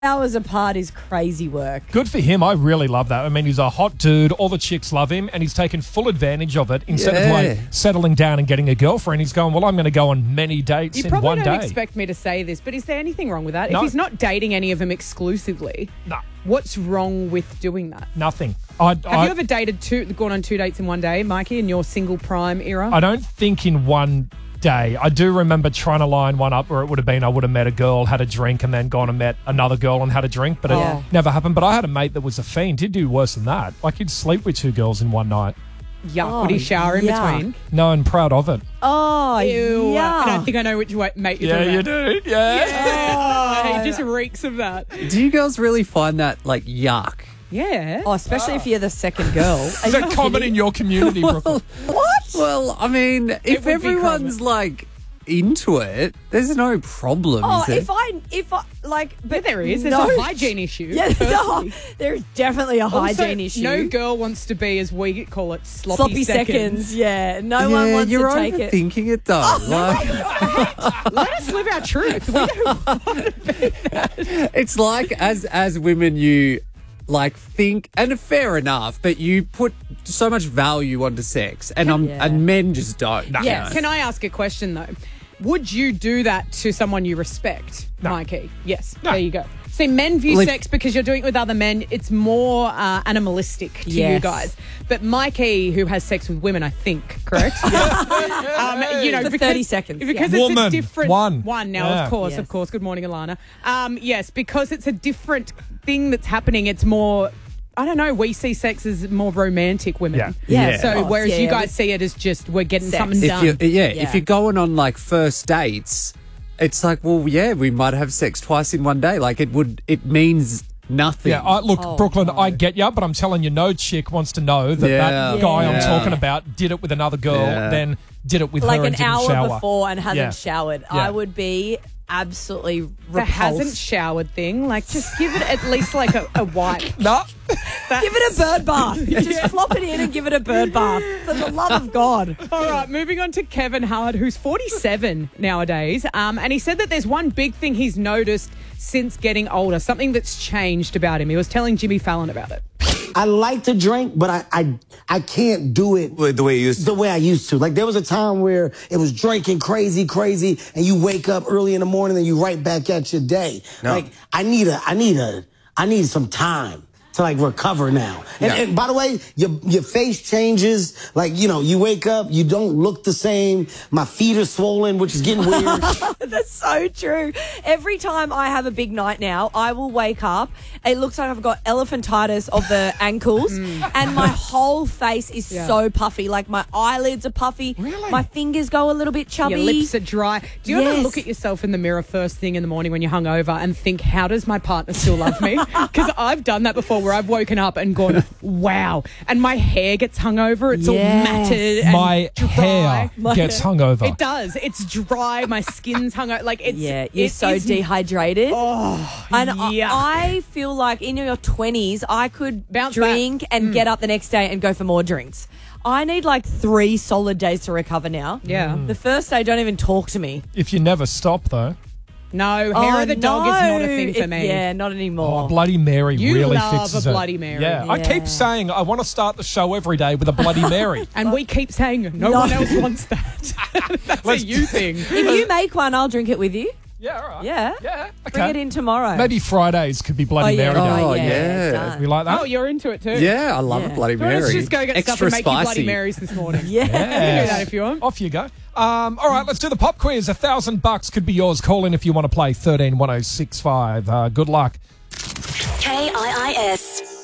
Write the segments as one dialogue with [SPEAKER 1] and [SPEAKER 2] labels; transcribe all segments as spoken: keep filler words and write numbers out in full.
[SPEAKER 1] hours apart is crazy work.
[SPEAKER 2] Good for him. I really love that. I mean, he's a hot dude. All the chicks love him, and he's taken full advantage of it. Instead
[SPEAKER 3] Yeah.
[SPEAKER 2] of like settling down and getting a girlfriend, he's going, well, I'm going to go on many dates
[SPEAKER 4] You
[SPEAKER 2] in
[SPEAKER 4] probably
[SPEAKER 2] one
[SPEAKER 4] don't
[SPEAKER 2] day.
[SPEAKER 4] expect me to say this, but is there anything wrong with that?
[SPEAKER 2] No.
[SPEAKER 4] If he's not dating any of them exclusively,
[SPEAKER 2] No,
[SPEAKER 4] what's wrong with doing that?
[SPEAKER 2] nothing. I,
[SPEAKER 4] Have
[SPEAKER 2] I,
[SPEAKER 4] you ever dated two, gone on two dates in one day, Mikey, in your single prime era?
[SPEAKER 2] I don't think in one day. I do remember trying to line one up where it would have been I would have met a girl, had a drink, and then gone and met another girl and had a drink, but it
[SPEAKER 1] Oh.
[SPEAKER 2] never happened. But I had a mate that was a fiend. He'd do worse than that. Like, he'd sleep with two girls in one night.
[SPEAKER 4] Yuck.
[SPEAKER 1] Oh,
[SPEAKER 4] Would he shower in
[SPEAKER 1] yuck.
[SPEAKER 4] between?
[SPEAKER 2] No, and proud of it.
[SPEAKER 1] Oh,
[SPEAKER 4] Ew.
[SPEAKER 1] yeah.
[SPEAKER 4] I don't think I know which way, mate you're
[SPEAKER 2] Yeah,
[SPEAKER 4] talking
[SPEAKER 2] you
[SPEAKER 4] about.
[SPEAKER 2] do. Yeah.
[SPEAKER 4] Oh, he just reeks of that.
[SPEAKER 3] Do you girls really find that, like, yuck?
[SPEAKER 4] Yeah.
[SPEAKER 1] Oh, especially if you're the second girl. Are
[SPEAKER 2] Is
[SPEAKER 1] you
[SPEAKER 2] that common
[SPEAKER 1] kidding?
[SPEAKER 2] in your community, Brooklyn?
[SPEAKER 1] What?
[SPEAKER 3] Well, I mean, if
[SPEAKER 4] would be
[SPEAKER 3] everyone's, like, into it, there's no problem,
[SPEAKER 1] Oh,
[SPEAKER 3] is there?
[SPEAKER 1] if I, if I, like, but
[SPEAKER 4] But there is. There's
[SPEAKER 1] no.
[SPEAKER 4] a hygiene issue.
[SPEAKER 1] Yeah, no,
[SPEAKER 4] firstly.
[SPEAKER 1] there's definitely a
[SPEAKER 4] Also,
[SPEAKER 1] hygiene issue.
[SPEAKER 4] No girl wants to be, as we call it, sloppy,
[SPEAKER 1] Sloppy
[SPEAKER 4] seconds.
[SPEAKER 1] seconds. Yeah, no
[SPEAKER 3] yeah,
[SPEAKER 1] one wants
[SPEAKER 3] you're
[SPEAKER 1] to take it.
[SPEAKER 3] overthinking it, though. like,
[SPEAKER 4] Let us live our truth. We don't
[SPEAKER 3] it's like, as as women, you, like, think, and fair enough, but you put so much value onto sex, and um,
[SPEAKER 1] Yeah.
[SPEAKER 3] and men just don't.
[SPEAKER 4] Yeah.
[SPEAKER 3] you
[SPEAKER 4] Can
[SPEAKER 3] know?
[SPEAKER 4] I ask a question, though? Would you do that to someone you respect,
[SPEAKER 2] No.
[SPEAKER 4] Mikey? Yes.
[SPEAKER 2] No.
[SPEAKER 4] There you go. See, men view
[SPEAKER 3] Well, if-
[SPEAKER 4] sex because you're doing it with other men. It's more uh, animalistic to you
[SPEAKER 1] Yes.
[SPEAKER 4] guys. But Mikey, who has sex with women, I think, correct? um, you know,
[SPEAKER 1] For
[SPEAKER 4] because,
[SPEAKER 1] thirty seconds,
[SPEAKER 4] Because
[SPEAKER 1] yeah.
[SPEAKER 4] it's a
[SPEAKER 2] Woman.
[SPEAKER 4] different
[SPEAKER 2] One.
[SPEAKER 4] One now,
[SPEAKER 2] Yeah.
[SPEAKER 4] of course,
[SPEAKER 1] Yes.
[SPEAKER 4] of course. Good morning, Alana. Um, yes, because it's a different thing that's happening. It's more. I don't know. We see sex as more romantic women.
[SPEAKER 2] Yeah.
[SPEAKER 1] Yeah,
[SPEAKER 3] Yeah.
[SPEAKER 4] So
[SPEAKER 1] of course,
[SPEAKER 4] whereas
[SPEAKER 1] yeah,
[SPEAKER 4] you
[SPEAKER 1] yeah,
[SPEAKER 4] guys
[SPEAKER 1] with-
[SPEAKER 4] see it as just we're getting
[SPEAKER 1] Sex.
[SPEAKER 4] something
[SPEAKER 3] If
[SPEAKER 4] done.
[SPEAKER 3] you, yeah,
[SPEAKER 1] Yeah.
[SPEAKER 3] if you're going on, like, first dates, it's like, well, yeah, we might have sex twice in one day. Like, it would, it means nothing.
[SPEAKER 2] Yeah, I, look,
[SPEAKER 1] Oh,
[SPEAKER 2] Brooklyn,
[SPEAKER 1] no.
[SPEAKER 2] I get you, but I'm telling you, no chick wants to know that
[SPEAKER 3] Yeah.
[SPEAKER 2] that guy I'm
[SPEAKER 3] Yeah.
[SPEAKER 2] talking about did it with another girl,
[SPEAKER 3] Yeah.
[SPEAKER 2] then did it with
[SPEAKER 1] like
[SPEAKER 2] her
[SPEAKER 1] an
[SPEAKER 2] and didn't
[SPEAKER 1] hour
[SPEAKER 2] shower.
[SPEAKER 1] before and hasn't
[SPEAKER 2] Yeah.
[SPEAKER 1] showered.
[SPEAKER 2] Yeah.
[SPEAKER 1] I would be absolutely
[SPEAKER 4] the hasn't
[SPEAKER 1] repulsed.
[SPEAKER 4] showered thing, like just give it at least like a, a wipe.
[SPEAKER 2] No.
[SPEAKER 1] Give it a bird bath. Just flop it in and give it a bird bath. For the love of God.
[SPEAKER 4] All right, moving on to Kevin Hart, who's forty-seven nowadays. Um, and he said that there's one big thing he's noticed since getting older, something that's changed about him. He was telling Jimmy Fallon about it.
[SPEAKER 5] I like to drink, but I I, I can't do it
[SPEAKER 6] The way you used to.
[SPEAKER 5] the way I used to. Like, there was a time where it was drinking crazy, crazy, and you wake up early in the morning and you right back at your day.
[SPEAKER 6] No.
[SPEAKER 5] Like, I need a, I need a, I need some time to, like, recover now. And,
[SPEAKER 6] Yeah.
[SPEAKER 5] and by the way, your your face changes. Like, you know, you wake up, you don't look the same. My feet are swollen, which is getting weird.
[SPEAKER 1] That's so true. Every time I have a big night now, I will wake up. It looks like I've got elephantitis of the ankles, and my whole face is
[SPEAKER 4] Yeah.
[SPEAKER 1] so puffy. Like, my eyelids are puffy.
[SPEAKER 2] Really?
[SPEAKER 1] My fingers go a little bit chubby.
[SPEAKER 4] Your lips are dry. Do you ever
[SPEAKER 1] Yes.
[SPEAKER 4] look at yourself in the mirror first thing in the morning when you're hungover and think, how does my partner still love me? Because I've done that before where I've woken up and gone, wow. And my hair gets hungover. It's all
[SPEAKER 1] Yes.
[SPEAKER 4] matted and
[SPEAKER 2] My
[SPEAKER 4] dry.
[SPEAKER 2] hair gets hungover.
[SPEAKER 4] It does. It's dry. My skin's hungover. Like, it's
[SPEAKER 1] Yeah, you're
[SPEAKER 4] it
[SPEAKER 1] so
[SPEAKER 4] is-
[SPEAKER 1] dehydrated.
[SPEAKER 4] Oh,
[SPEAKER 1] And
[SPEAKER 4] yuck.
[SPEAKER 1] I, I feel like in your twenties, I could
[SPEAKER 4] Bounce
[SPEAKER 1] drink
[SPEAKER 4] back.
[SPEAKER 1] and get up the next day and go for more drinks. I need like three solid days to recover now.
[SPEAKER 4] Yeah.
[SPEAKER 1] The first day, don't even talk to me.
[SPEAKER 2] If you never stop, though.
[SPEAKER 4] No, hair
[SPEAKER 1] Oh,
[SPEAKER 4] of the dog is not a
[SPEAKER 1] no.
[SPEAKER 4] thing for
[SPEAKER 1] It-
[SPEAKER 4] me.
[SPEAKER 1] Yeah, not anymore.
[SPEAKER 2] Oh, Bloody Mary
[SPEAKER 4] You
[SPEAKER 2] really
[SPEAKER 4] love
[SPEAKER 2] fixes
[SPEAKER 4] a
[SPEAKER 2] it.
[SPEAKER 4] Bloody Mary.
[SPEAKER 2] Yeah. I
[SPEAKER 1] Yeah.
[SPEAKER 2] keep saying I want to start the show every day with a Bloody Mary.
[SPEAKER 4] And we keep saying no,
[SPEAKER 1] No.
[SPEAKER 4] one else wants that. That's
[SPEAKER 2] Let's-
[SPEAKER 4] a you thing.
[SPEAKER 1] If you make one, I'll drink it with you.
[SPEAKER 2] Yeah, all right.
[SPEAKER 1] Yeah.
[SPEAKER 2] Yeah. Okay.
[SPEAKER 1] Bring it in tomorrow.
[SPEAKER 2] Maybe Fridays could be Bloody
[SPEAKER 1] Oh, yeah.
[SPEAKER 2] Mary Day.
[SPEAKER 3] Oh, yeah.
[SPEAKER 1] done.
[SPEAKER 2] We like that?
[SPEAKER 4] Oh, you're into it too.
[SPEAKER 3] Yeah, I love
[SPEAKER 1] Yeah.
[SPEAKER 3] a Bloody
[SPEAKER 4] Well,
[SPEAKER 3] Mary.
[SPEAKER 4] let's just go get
[SPEAKER 3] Extra
[SPEAKER 4] stuff and make you
[SPEAKER 3] spicy.
[SPEAKER 4] Bloody Marys this morning.
[SPEAKER 1] Yeah.
[SPEAKER 4] You can do that if you want.
[SPEAKER 2] Off you go. Um, all right, let's do the pop quiz. A thousand bucks could be yours. Call in if you want to play. thirteen one oh six five. Uh, good luck.
[SPEAKER 7] K I I S.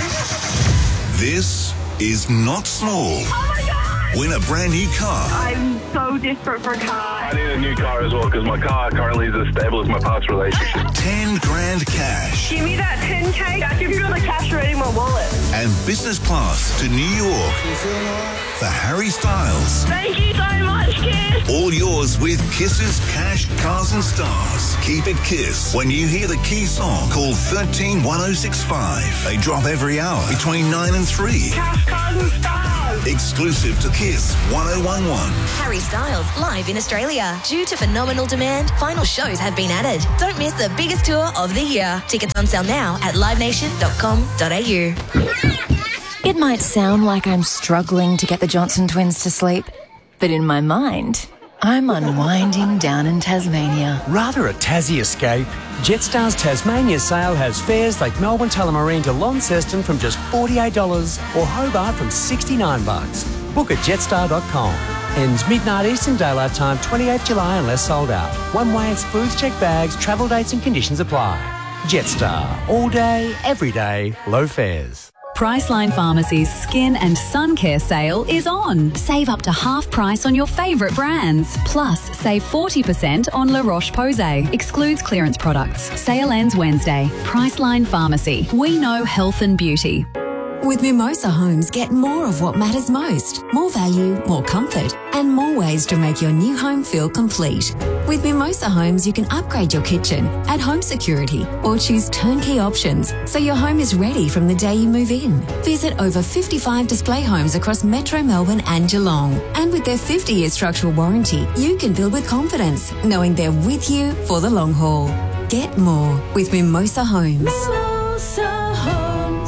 [SPEAKER 8] This is not small.
[SPEAKER 7] Oh my God!
[SPEAKER 8] Win a brand new car.
[SPEAKER 7] I'm so desperate for a car.
[SPEAKER 9] I need a new car as well because my car currently is as stable as my past relationship.
[SPEAKER 8] ten grand cash. cash.
[SPEAKER 7] Give me that ten K. I can feel the cash already in my wallet.
[SPEAKER 8] And business class to New York for Harry Styles.
[SPEAKER 7] Thank you so much, Kiss.
[SPEAKER 8] All yours with Kiss's Cash, Cars and Stars. Keep it Kiss. When you hear the key song, call one three one oh six five. They drop every hour between nine and three.
[SPEAKER 7] Cash, cars and stars.
[SPEAKER 8] Exclusive to Kiss one oh one one.
[SPEAKER 6] Harry Styles live in Australia. Due to phenomenal demand, final shows have been added. Don't miss the biggest tour of the year. Tickets on sale now at live nation dot com dot a u.
[SPEAKER 9] It might sound like I'm struggling to get the Johnson twins to sleep, but in my mind, I'm unwinding down in Tasmania.
[SPEAKER 10] Rather a Tassie escape? Jetstar's Tasmania sale has fares like Melbourne Tullamarine to Launceston from just forty-eight dollars or Hobart from sixty-nine bucks. Book at jetstar dot com. Ends midnight Eastern Daylight Time, twenty-eighth July unless sold out. One way excludes checked bags, travel dates and conditions apply. Jetstar. All day, every day, low fares.
[SPEAKER 11] Priceline Pharmacy's Skin and Sun Care sale is on. Save up to half price on your favourite brands. Plus, save forty percent on La Roche-Posay. Excludes clearance products. Sale ends Wednesday. Priceline Pharmacy. We know health and beauty.
[SPEAKER 12] With Mimosa Homes, get more of what matters most. More value, more comfort, and more ways to make your new home feel complete. With Mimosa Homes, you can upgrade your kitchen, add home security, or choose turnkey options so your home is ready from the day you move in. Visit over fifty-five display homes across Metro Melbourne and Geelong. And with their fifty-year structural warranty, you can build with confidence, knowing they're with you for the long haul. Get more with Mimosa Homes. Mimosa Homes.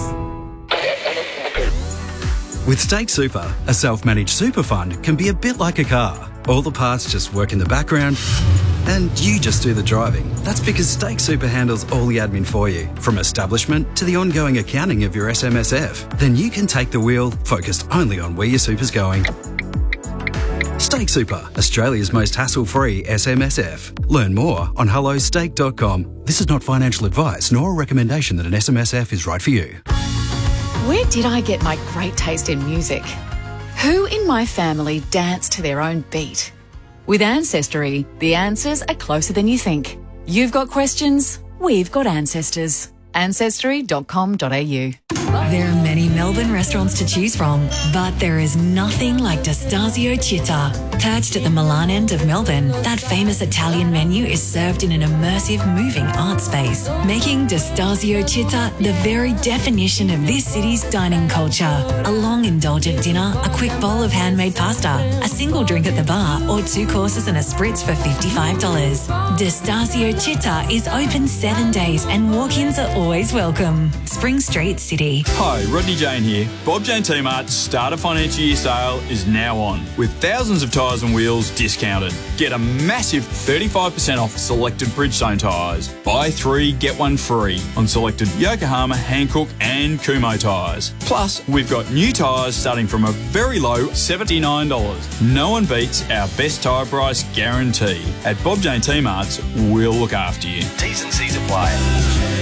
[SPEAKER 13] With State Super, a self-managed super fund can be a bit like a car. All the parts just work in the background and you just do the driving. That's because Stake Super handles all the admin for you, from establishment to the ongoing accounting of your S M S F. Then you can take the wheel, focused only on where your super's going. Stake Super, Australia's most hassle-free S M S F. Learn more on hello stake dot com. This is not financial advice nor a recommendation that an S M S F is right for you.
[SPEAKER 9] Where did I get my great taste in music? Who in my family danced to their own beat? With Ancestry, the answers are closer than you think. You've got questions, we've got ancestors. ancestry dot com dot a u.
[SPEAKER 12] There are many Melbourne restaurants to choose from, but there is nothing like Destasio Città. Perched at the Milan end of Melbourne, that famous Italian menu is served in an immersive, moving art space, making Destasio Città the very definition of this city's dining culture. A long, indulgent dinner, a quick bowl of handmade pasta, a single drink at the bar, or two courses and a spritz for fifty-five dollars. Destasio Città is open seven days and walk-ins are always welcome. Spring Street, City.
[SPEAKER 14] Hi, Rodney Jane here. Bob Jane T-Mart's Starter Financial Year sale is now on, with thousands of tyres and wheels discounted. Get a massive thirty-five percent off selected Bridgestone tyres. Buy three, get one free on selected Yokohama, Hankook and Kumho tyres. Plus, we've got new tyres starting from a very low seventy-nine dollars. No one beats our best tyre price guarantee. At Bob Jane T-Mart's, we'll look after you. T's and C's apply.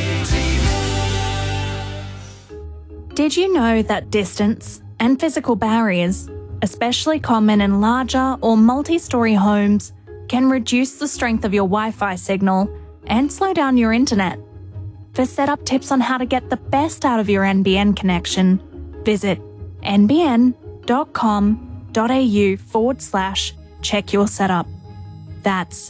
[SPEAKER 15] Did you know that distance and physical barriers, especially common in larger or multi-storey homes, can reduce the strength of your Wi-Fi signal and slow down your internet? For setup tips on how to get the best out of your N B N connection, visit nbn.com.au forward slash check your setup. That's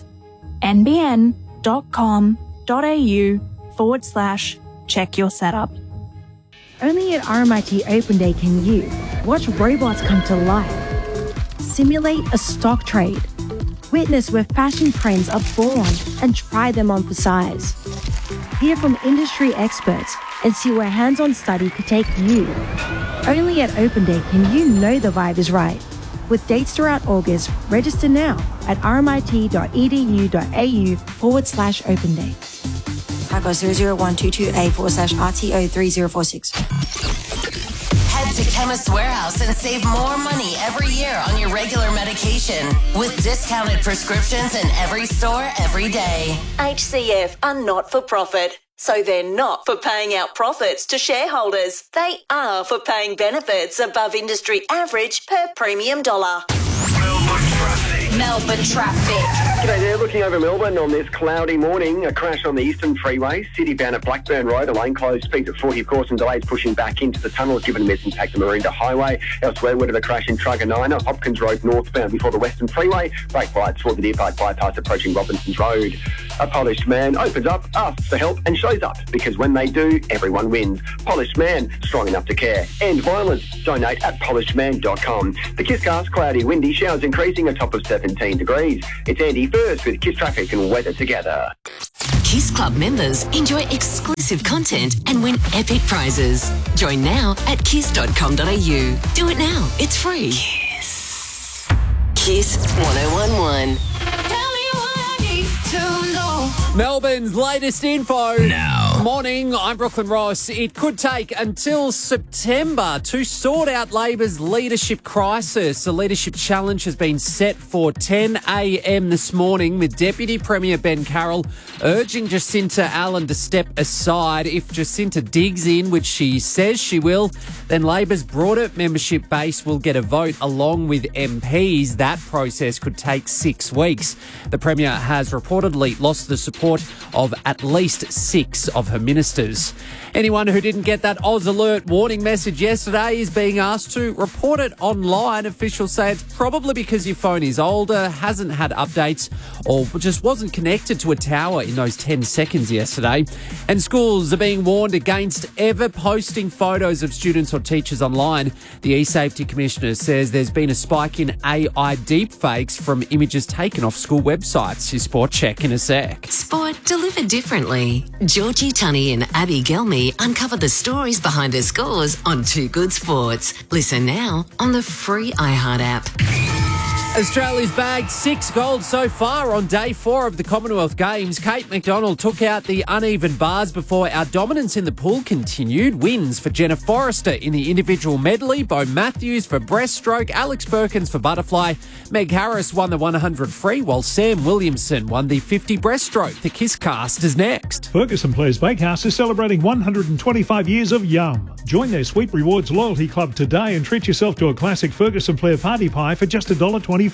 [SPEAKER 15] nbn.com.au forward slash check your setup.
[SPEAKER 16] Only at R M I T Open Day can you watch robots come to life, simulate a stock trade, witness where fashion trends are born and try them on for size, hear from industry experts and see where hands-on study could take you. Only at Open Day can you know the vibe is right. With dates throughout August, register now at rmit.edu.au forward slash open day.
[SPEAKER 17] Paco zero zero one two two A forward slash R T O three zero four six.
[SPEAKER 6] Head to Chemist Warehouse and save more money every year on your regular medication with discounted prescriptions in every store every day.
[SPEAKER 18] H C F are not for profit, so they're not for paying out profits to shareholders. They are for paying benefits above industry average per premium dollar.
[SPEAKER 8] Melbourne traffic.
[SPEAKER 6] Melbourne traffic.
[SPEAKER 19] G'day there, looking over Melbourne on this cloudy morning. A crash on the Eastern Freeway, city-bound at Blackburn Road, a lane closed, speeds at forty, of course, and delays pushing back into the tunnel, given a miss impact the Maroondah Highway. Elsewhere, word of a crash in Truganina, Hopkins Road northbound before the Western Freeway. Brake lights for the Deer Park bypass approaching Robinson's Road. A polished man opens up, asks for help and shows up, because when they do, everyone wins. Polished man, strong enough to care. End violence. Donate at polished man dot com. The Kisscast, cloudy, windy, showers increasing, a top of seventeen degrees. It's Andy first with Kiss Traffic and weather together.
[SPEAKER 12] Kiss Club members enjoy exclusive content and win epic prizes. Join now at kiss dot com dot a u. Do it now. It's free. Kiss.
[SPEAKER 6] Kiss one oh one one.
[SPEAKER 3] Melbourne's latest info.
[SPEAKER 10] Now.
[SPEAKER 3] Morning, I'm Brooklyn Ross. It could take until September to sort out Labor's leadership crisis. The leadership challenge has been set for ten a m this morning, with Deputy Premier Ben Carroll urging Jacinta Allen to step aside. If Jacinta digs in, which she says she will, then Labor's broader membership base will get a vote along with M Ps. That process could take six weeks. The Premier has reportedly lost the support of at least six of her ministers. Anyone who didn't get that Oz Alert warning message yesterday is being asked to report it online. Officials say it's probably because your phone is older, hasn't had updates, or just wasn't connected to a tower in those ten seconds yesterday. And schools are being warned against ever posting photos of students or teachers online. The E-Safety Commissioner says there's been a spike in A I deepfakes from images taken off school websites. Your Sport Check in a sec.
[SPEAKER 12] Sport delivered differently. Georgie Tunney and Abby Gelmy uncover the stories behind her scores on Too Good Sports. Listen now on the free iHeart app.
[SPEAKER 3] Australia's bagged six gold so far on day four of the Commonwealth Games. Kate McDonald took out the uneven bars before our dominance in the pool continued. Wins for Jenna Forrester in the individual medley, Bo Matthews for breaststroke, Alex Perkins for butterfly. Meg Harris won the one hundred free, while Sam Williamson won the fifty breaststroke. The Kiss Cast is next.
[SPEAKER 20] Ferguson Players Bakehouse is celebrating one hundred twenty-five years of yum. Join their Sweet Rewards loyalty club today and treat yourself to a classic Ferguson Player party pie for just one dollar twenty-five.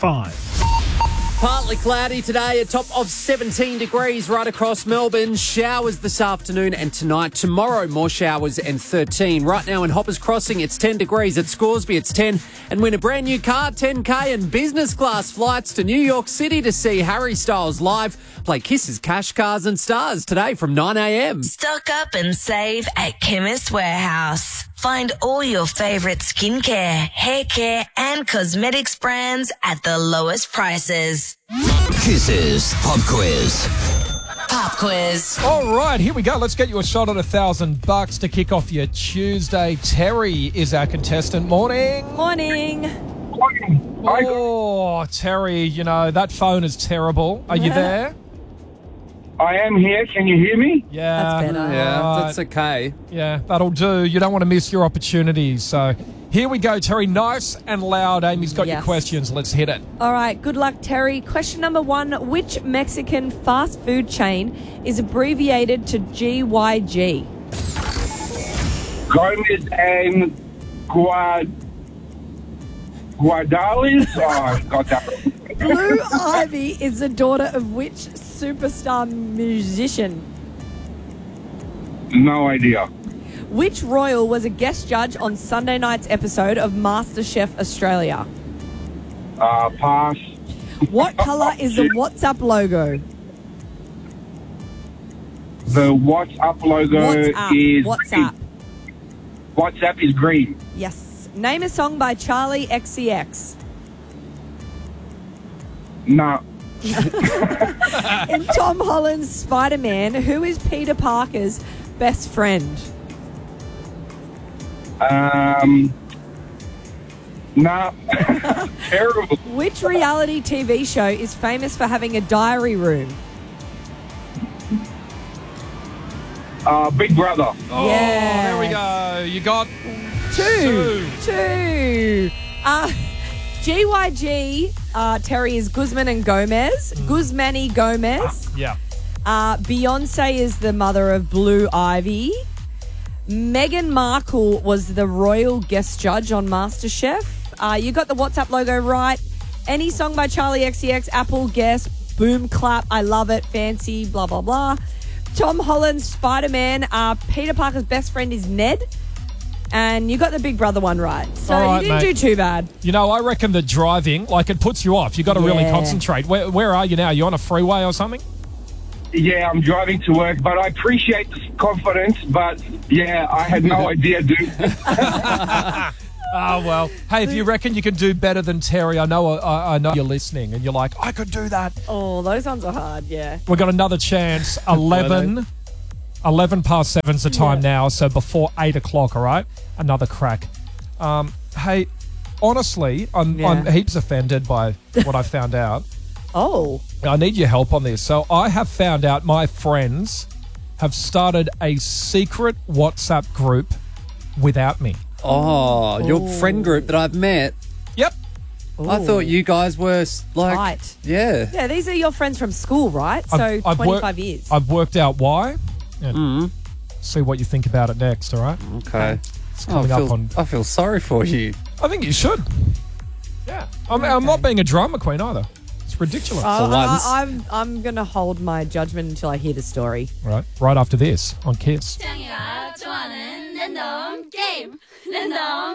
[SPEAKER 3] Partly cloudy today, a top of seventeen degrees right across Melbourne. Showers this afternoon and tonight. Tomorrow, more showers and thirteen. Right now in Hoppers Crossing, it's ten degrees. At Scoresby, it's ten. And win a brand new car, ten K, and business class flights to New York City to see Harry Styles live. Play Kisses, Cash, Cars and Stars today from nine a m.
[SPEAKER 18] Stock up and save at Chemist Warehouse. Find all your favourite skincare, hair care and cosmetics brands at the lowest prices.
[SPEAKER 10] Kisses Pop Quiz.
[SPEAKER 18] Pop quiz.
[SPEAKER 2] All right, here we go. Let's get you a shot at a thousand bucks to kick off your Tuesday. Terry is our contestant. Morning.
[SPEAKER 1] Morning.
[SPEAKER 2] Oh, Terry, you know, that phone is terrible. Are you there?
[SPEAKER 21] I am here. Can you hear me?
[SPEAKER 2] Yeah.
[SPEAKER 1] That's better.
[SPEAKER 3] Yeah,
[SPEAKER 2] Right.
[SPEAKER 3] that's okay.
[SPEAKER 2] Yeah, that'll do. You don't want to miss your opportunities. So here we go, Terry. Nice and loud. Amy's got your
[SPEAKER 1] Yes.
[SPEAKER 2] questions. Let's hit it.
[SPEAKER 1] All right, good luck, Terry. Question number one. Which Mexican fast food chain is abbreviated to G Y G?
[SPEAKER 21] Gomez and Guad Guadales? Oh, I got that.
[SPEAKER 1] Blue Ivy is the daughter of which superstar musician?
[SPEAKER 21] No idea.
[SPEAKER 1] Which royal was a guest judge on Sunday night's episode of MasterChef Australia?
[SPEAKER 21] Uh, pass.
[SPEAKER 1] What colour is the WhatsApp logo?
[SPEAKER 21] The WhatsApp logo
[SPEAKER 1] WhatsApp.
[SPEAKER 21] is
[SPEAKER 1] WhatsApp.
[SPEAKER 21] WhatsApp is green.
[SPEAKER 1] Yes. Name a song by Charlie X C X.
[SPEAKER 21] No.
[SPEAKER 1] In Tom Holland's Spider-Man, who is Peter Parker's best friend?
[SPEAKER 21] Um. No. Terrible.
[SPEAKER 1] Which reality T V show is famous for having a diary room?
[SPEAKER 21] Uh, Big Brother.
[SPEAKER 2] Oh,
[SPEAKER 1] Yes.
[SPEAKER 2] there we go. You got
[SPEAKER 1] Two.
[SPEAKER 2] two.
[SPEAKER 1] Two. Uh, G Y G, uh, Terry, is Guzman and Gomez. Guzmani Gomez.
[SPEAKER 2] Yeah.
[SPEAKER 1] Uh, Beyonce is the mother of Blue Ivy. Meghan Markle was the royal guest judge on MasterChef. Uh, you got the WhatsApp logo right. Any song by Charlie X C X, Apple, Guess, Boom Clap, I Love It, Fancy, blah, blah, blah. Tom Holland's Spider-Man, uh, Peter Parker's best friend is Ned. And you got the Big Brother one right. So
[SPEAKER 2] All right,
[SPEAKER 1] you didn't
[SPEAKER 2] mate.
[SPEAKER 1] do too bad.
[SPEAKER 2] You know, I reckon that driving, like, it puts you off. You got to really
[SPEAKER 1] Yeah.
[SPEAKER 2] concentrate. Where, where are you now? You on a freeway or something?
[SPEAKER 21] Yeah, I'm driving to work, but I appreciate the confidence. But yeah, I had no idea, dude.
[SPEAKER 2] Oh, well. Hey, if you reckon you can do better than Terry, I know I, I know you're listening and you're like, I could do that.
[SPEAKER 1] Oh, those ones are hard, yeah.
[SPEAKER 2] We've got another chance. eleven, eleven past seven's the time now, so before eight o'clock, all right? Another crack. Um, hey, honestly, I'm,
[SPEAKER 1] Yeah.
[SPEAKER 2] I'm heaps offended by what I found out.
[SPEAKER 1] Oh.
[SPEAKER 2] I need your help on this. So I have found out my friends have started a secret WhatsApp group without me.
[SPEAKER 3] Oh, your friend group that I've met.
[SPEAKER 2] Yep.
[SPEAKER 3] I thought you guys were s- like,
[SPEAKER 1] Right.
[SPEAKER 3] yeah.
[SPEAKER 1] Yeah, these are your friends from school, right? So
[SPEAKER 2] I've- I've
[SPEAKER 1] twenty-five
[SPEAKER 2] worked-
[SPEAKER 1] years.
[SPEAKER 2] I've worked out why. And
[SPEAKER 3] Mm.
[SPEAKER 2] see what you think about it next, all right?
[SPEAKER 3] Okay.
[SPEAKER 2] It's
[SPEAKER 3] Oh, I,
[SPEAKER 2] coming up
[SPEAKER 3] feel,
[SPEAKER 2] on.
[SPEAKER 3] I feel sorry for you.
[SPEAKER 2] I think you should. Yeah. I'm, I'm not being a drama queen either. It's ridiculous.
[SPEAKER 1] Uh, I, I'm, I'm going to hold my judgment until I hear the story.
[SPEAKER 2] Right. Right after this on Kiss.
[SPEAKER 5] 좋아하는 랜덤 게임 랜덤